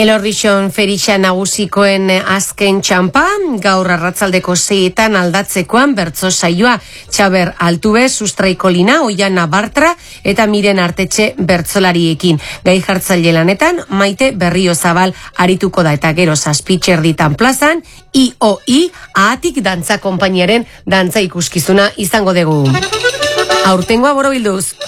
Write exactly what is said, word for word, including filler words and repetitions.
Elorrixon Ferixa nagusikoen azken txampa, gaur arratzaldeko seietan aldatzekoan bertso saioa, Txaber Altube, Sustraikolina, Oiana Bartra eta Miren Artetxe bertsolariekin. Gai jartzaile lanetan, Maite Berriozabal arituko da eta gero zazpitxerditan plazan, I O I, Ahatik dantza konpainiaren dantza ikuskizuna izango dugu. Aurtengoa borobilduz.